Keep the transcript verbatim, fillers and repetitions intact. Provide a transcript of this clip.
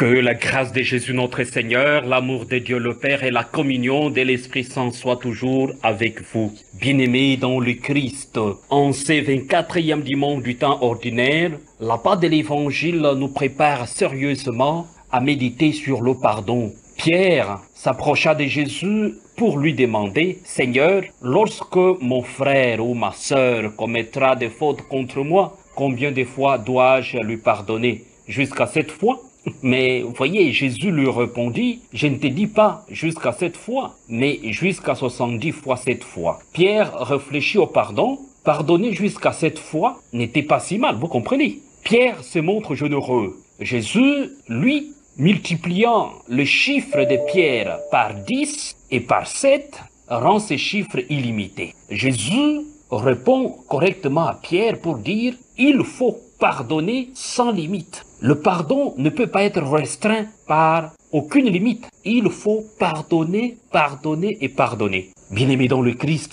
Que la grâce de Jésus notre Seigneur, l'amour de Dieu le Père et la communion de l'Esprit Saint soient toujours avec vous. Bien-aimés dans le Christ, en ce vingt-quatrième dimanche du temps ordinaire, la part de l'Évangile nous prépare sérieusement à méditer sur le pardon. Pierre s'approcha de Jésus pour lui demander « Seigneur, lorsque mon frère ou ma sœur commettra des fautes contre moi, combien de fois dois-je lui pardonner? Jusqu'à sept fois ?» Mais vous voyez, Jésus lui répondit, « Je ne te dis pas jusqu'à sept fois, mais jusqu'à soixante-dix fois sept fois. » Pierre réfléchit au pardon. Pardonner jusqu'à sept fois n'était pas si mal, vous comprenez? Pierre se montre généreux. Jésus, lui, multipliant le chiffre de Pierre par dix et par sept, rend ces chiffres illimités. Jésus répond correctement à Pierre pour dire « Il faut pardonner sans limite. » Le pardon ne peut pas être restreint par aucune limite. Il faut pardonner, pardonner et pardonner. Bien-aimés dans le Christ,